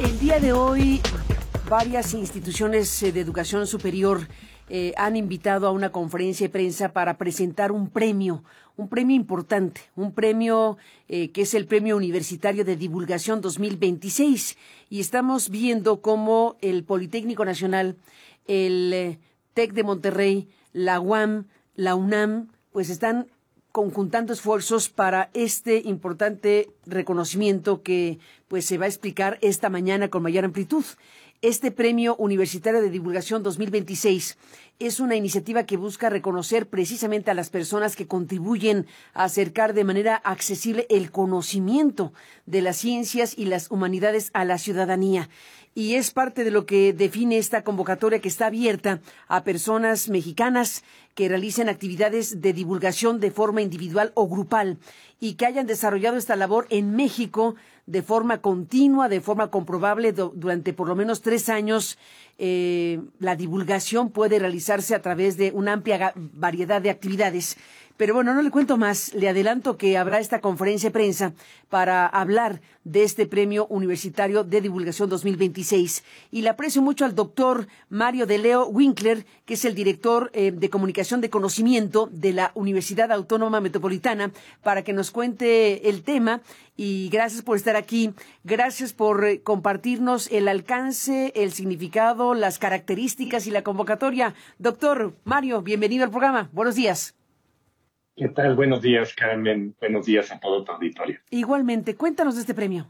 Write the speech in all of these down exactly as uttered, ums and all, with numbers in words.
El día de hoy, varias instituciones de educación superior eh, han invitado a una conferencia de prensa para presentar un premio, un premio importante, un premio eh, que es el Premio Universitario de Divulgación dos mil veintiséis. Y estamos viendo cómo el Politécnico Nacional, el eh, TEC de Monterrey, la U A M, la UNAM, pues están conjuntando esfuerzos para este importante reconocimiento que pues se va a explicar esta mañana con mayor amplitud. Este Premio Universitario de Divulgación dos mil veintiséis es una iniciativa que busca reconocer precisamente a las personas que contribuyen a acercar de manera accesible el conocimiento de las ciencias y las humanidades a la ciudadanía. Y es parte de lo que define esta convocatoria, que está abierta a personas mexicanas que realicen actividades de divulgación de forma individual o grupal y que hayan desarrollado esta labor en México de forma continua, de forma comprobable do, durante por lo menos tres años. Eh, la divulgación puede realizarse a través de una amplia variedad de actividades. Pero bueno, no le cuento más, le adelanto que habrá esta conferencia de prensa para hablar de este Premio Universitario de Divulgación dos mil veintiséis. Y le aprecio mucho al doctor Mario de Leo Winkler, que es el director eh, de Comunicación de Conocimiento de la Universidad Autónoma Metropolitana, para que nos cuente el tema. Y gracias por estar aquí, gracias por eh, compartirnos el alcance, el significado, las características y la convocatoria. Doctor Mario, bienvenido al programa. Buenos días. ¿Qué tal? Buenos días, Carmen. Buenos días a todo tu auditorio. Igualmente, cuéntanos de este premio.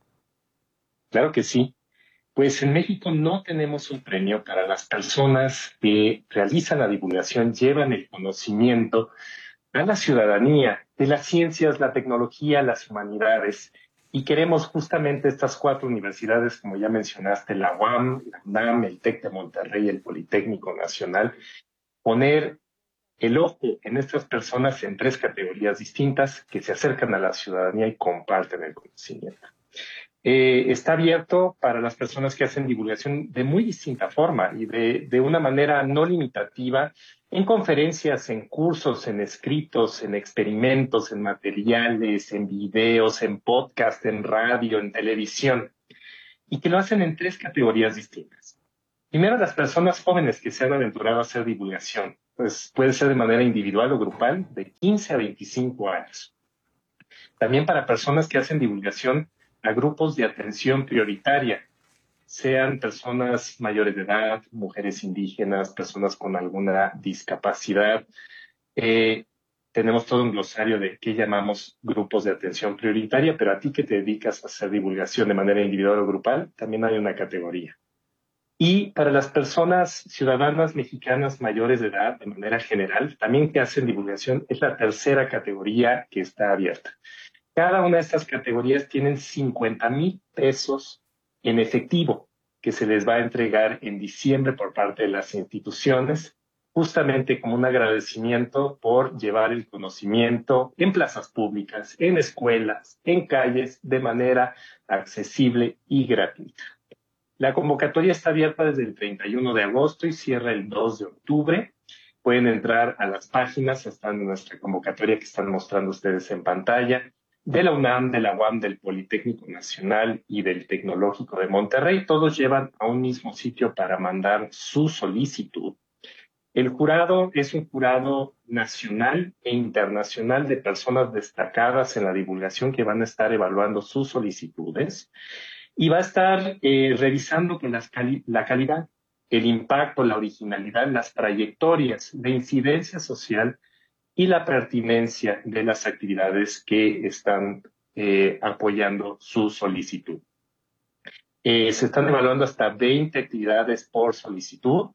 Claro que sí. Pues en México no tenemos un premio para las personas que realizan la divulgación, llevan el conocimiento a la ciudadanía de las ciencias, la tecnología, las humanidades. Y queremos justamente estas cuatro universidades, como ya mencionaste, la U A M, la UNAM, el TEC de Monterrey, el Politécnico Nacional, poner el ojo en estas personas en tres categorías distintas que se acercan a la ciudadanía y comparten el conocimiento. Eh, está abierto para las personas que hacen divulgación de muy distinta forma y de, de una manera no limitativa en conferencias, en cursos, en escritos, en experimentos, en materiales, en videos, en podcast, en radio, en televisión, y que lo hacen en tres categorías distintas. Primero, las personas jóvenes que se han aventurado a hacer divulgación, pues puede ser de manera individual o grupal, de quince a veinticinco años. También para personas que hacen divulgación a grupos de atención prioritaria, sean personas mayores de edad, mujeres indígenas, personas con alguna discapacidad. Eh, tenemos todo un glosario de qué llamamos grupos de atención prioritaria, pero a ti que te dedicas a hacer divulgación de manera individual o grupal, también hay una categoría. Y para las personas ciudadanas mexicanas mayores de edad, de manera general, también que hacen divulgación, es la tercera categoría que está abierta. Cada una de estas categorías tienen cincuenta mil pesos en efectivo que se les va a entregar en diciembre por parte de las instituciones, justamente como un agradecimiento por llevar el conocimiento en plazas públicas, en escuelas, en calles, de manera accesible y gratuita. La convocatoria está abierta desde el treinta y uno de agosto y cierra el dos de octubre. Pueden entrar a las páginas, están en nuestra convocatoria que están mostrando ustedes en pantalla, de la UNAM, de la U A M, del Politécnico Nacional y del Tecnológico de Monterrey. Todos llevan a un mismo sitio para mandar su solicitud. El jurado es un jurado nacional e internacional de personas destacadas en la divulgación que van a estar evaluando sus solicitudes. Y va a estar eh, revisando con las cali- la calidad, el impacto, la originalidad, las trayectorias de incidencia social y la pertinencia de las actividades que están eh, apoyando su solicitud. Eh, se están evaluando hasta veinte actividades por solicitud.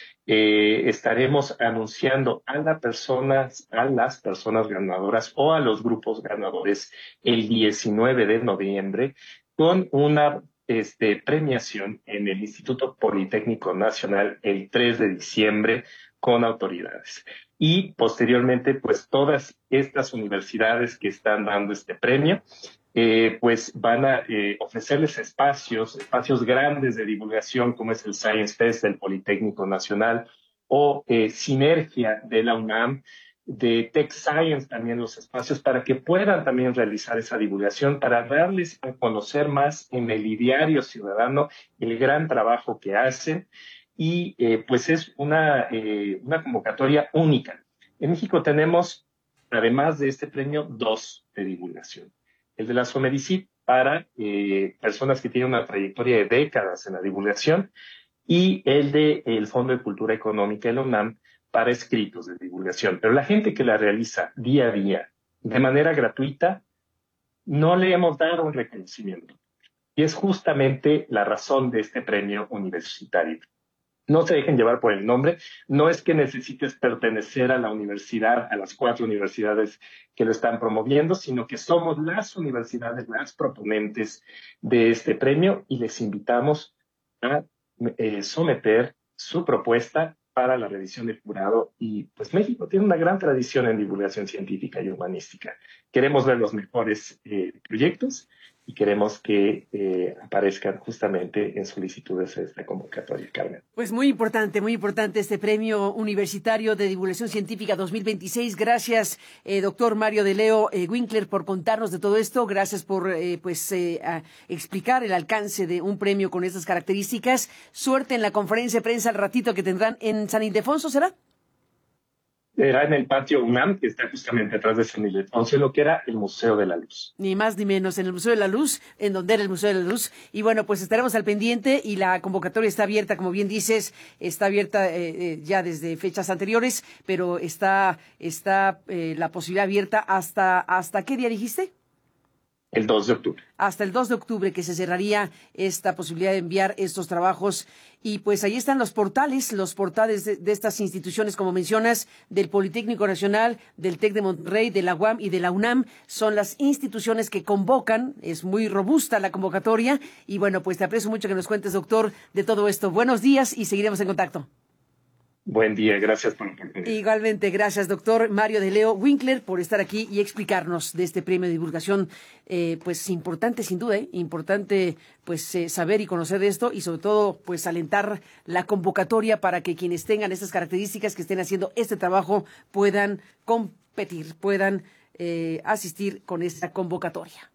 Eh, estaremos anunciando a, la persona, a las personas ganadoras o a los grupos ganadores el diecinueve de noviembre con una este, premiación en el Instituto Politécnico Nacional el tres de diciembre con autoridades. Y posteriormente, pues todas estas universidades que están dando este premio, eh, pues van a eh, ofrecerles espacios, espacios grandes de divulgación, como es el Science Fest del Politécnico Nacional o eh, Sinergia de la UNAM, de Tech Science, también los espacios para que puedan también realizar esa divulgación, para darles a conocer más en el ideario ciudadano el gran trabajo que hacen. Y eh, pues es una, eh, una convocatoria única. En México tenemos, además de este premio, dos de divulgación. El de la SOMEDICIT para eh, personas que tienen una trayectoria de décadas en la divulgación, y el de el Fondo de Cultura Económica de la UNAM para escritos de divulgación. Pero la gente que la realiza día a día, de manera gratuita, no le hemos dado un reconocimiento. Y es justamente la razón de este premio universitario. No se dejen llevar por el nombre. No es que necesites pertenecer a la universidad, a las cuatro universidades que lo están promoviendo, sino que somos las universidades, las proponentes de este premio, y les invitamos a eh, someter su propuesta para la revisión del jurado. Y pues México tiene una gran tradición en divulgación científica y humanística. Queremos ver los mejores eh, proyectos y queremos que eh, aparezcan justamente en solicitudes de esta convocatoria, Carmen. Pues muy importante, muy importante este Premio Universitario de Divulgación Científica dos mil veintiséis. Gracias, eh, doctor Mario de Leo eh, Winkler, por contarnos de todo esto. Gracias por eh, pues eh, explicar el alcance de un premio con estas características. Suerte en la conferencia de prensa al ratito que tendrán en San Ildefonso, ¿será? Era en el patio UNAM, que está justamente atrás de San Ildefonso, lo que era el Museo de la Luz. Ni más ni menos, en el Museo de la Luz, en donde era el Museo de la Luz. Y bueno, pues estaremos al pendiente, y la convocatoria está abierta, como bien dices, está abierta eh, eh, ya desde fechas anteriores, pero está está eh, la posibilidad abierta hasta, ¿hasta qué día dijiste? El dos de octubre. Hasta el dos de octubre, que se cerraría esta posibilidad de enviar estos trabajos. Y pues ahí están los portales, los portales de, de estas instituciones, como mencionas, del Politécnico Nacional, del TEC de Monterrey, de la U A M y de la UNAM. Son las instituciones que convocan. Es muy robusta la convocatoria. Y bueno, pues te aprecio mucho que nos cuentes, doctor, de todo esto. Buenos días y seguiremos en contacto. Buen día, gracias por la oportunidad. Igualmente, gracias, doctor Mario de Leo Winkler, por estar aquí y explicarnos de este premio de divulgación, eh, pues importante sin duda, ¿eh? importante pues eh, saber y conocer de esto, y sobre todo pues alentar la convocatoria para que quienes tengan estas características, que estén haciendo este trabajo, puedan competir, puedan eh, asistir con esta convocatoria.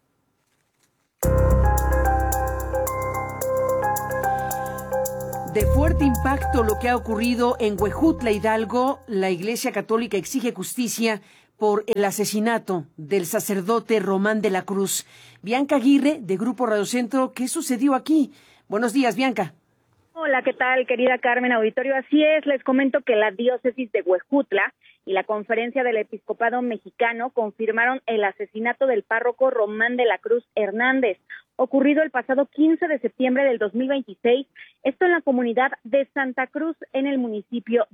De fuerte impacto lo que ha ocurrido en Huejutla, Hidalgo. La Iglesia Católica exige justicia por el asesinato del sacerdote Román de la Cruz. Bianca Aguirre, de Grupo Radio Centro, ¿qué sucedió aquí? Buenos días, Bianca. Hola, ¿qué tal, querida Carmen Auditorio? Así es, les comento que la diócesis de Huejutla y la Conferencia del Episcopado Mexicano confirmaron el asesinato del párroco Román de la Cruz Hernández, ocurrido el pasado quince de septiembre del dos mil veintiséis, esto en la comunidad de Santa Cruz, en el municipio